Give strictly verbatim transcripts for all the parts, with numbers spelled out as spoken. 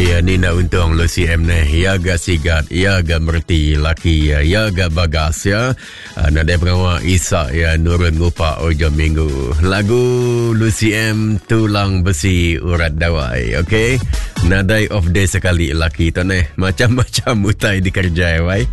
Ya, ni nak untung Lucy M ni. Ya ga sigat, ya ga merti laki, ya, ya ga bagas ya. Uh, nadai pengawal Isak ya nurun ngupak ojo minggu. Lagu Lucy M tulang besi urat dawai, okey. Nadai off day sekali laki tu ni. Macam-macam mutai dikerjai, wai.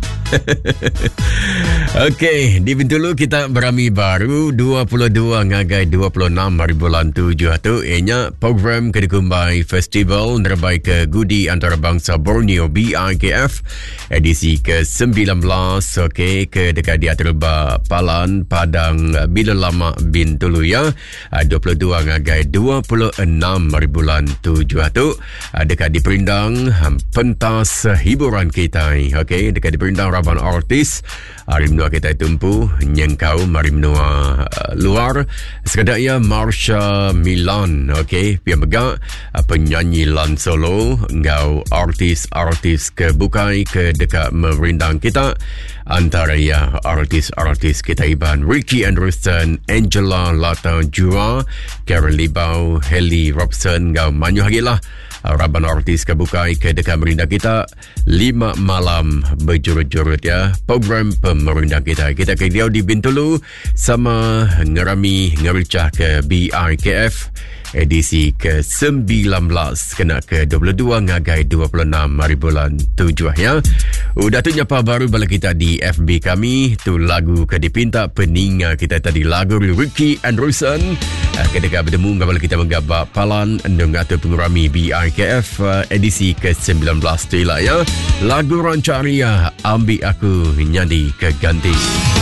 Okey, di Bintulu kita berami baru dua puluh dua ngagai dua puluh enam hari bulan tujuh tu. Ianya program Kedekumbai Festival Nerbai ke Gudi Antarabangsa Borneo B I K F edisi ke sembilan belas. Okey, ke dekat di Aterba Palan Padang Bila Lama Bintulu ya. dua puluh dua ngagai dua puluh enam hari bulan tujuh tu. Dekat di Perindang pentas hiburan kita. Okey, dekat di Perindang Raban artis hari menua kita tumpu nyengkau mari menua uh, luar sekadar ia Marsha Milan. Okey, pihak megak uh, penyanyi lan solo ngau artis-artis ke bukai ke dekat merindang kita antara ya artis-artis kita iban Ricky Anderson, Angela Lata Jua, Karen Libau, Haley Robson ngau manyu hagilah Raban artis kebukai ke dekat merindang kita lima malam berjurut-jurut ya program pemerindang kita kita ke dia di Bintulu sama ngerami ngericah ke B I K F edisi ke sembilan belas kena ke dua puluh dua ngagai dua puluh enam hari bulan tujuh ya. Udah tu nyapa baru bala kita di F B kami tu lagu ke dipinta peninga kita tadi lagu Ricky Anderson ke dekat bertemu ngabala kita menggabak palan endung atau pengurami B I K F edisi ke sembilan belas tu lah ya. Lagu Rancaria ambil aku nyandi ke ganti.